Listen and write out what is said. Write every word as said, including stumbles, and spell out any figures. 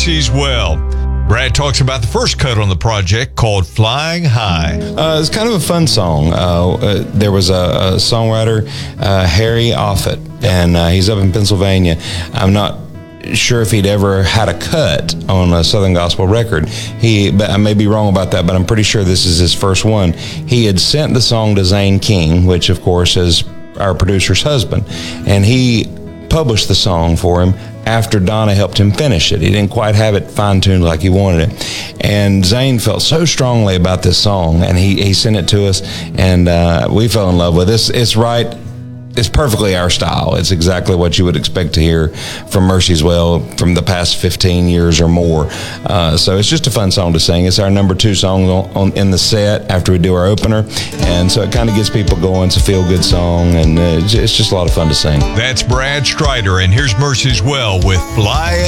Mercy's Well. Brad talks about the first cut on the project called Flying High. Uh, it's kind of a fun song. Uh, uh, there was a, a songwriter, uh, Harry Offit, and uh, he's up in Pennsylvania. I'm not sure if he'd ever had a cut on a Southern Gospel record. He, but I may be wrong about that, but I'm pretty sure this is his first one. He had sent the song to Zane King, which of course is our producer's husband, and he published the song for him after Donna helped him finish it. He didn't quite have it fine-tuned like he wanted it. And Zane felt so strongly about this song, and he, he sent it to us, and uh, we fell in love with it. It's, it's right, it's perfectly our style. It's exactly what you would expect to hear from Mercy's Well from the past fifteen years or more. Uh, so it's just a fun song to sing. It's our number two song on, on, in the set after we do our opener, and so it kind of gets people going. It's a feel-good song, and uh, it's, it's just a lot of fun to sing. That's Brad Strider, and here's Mercy's Well with Fly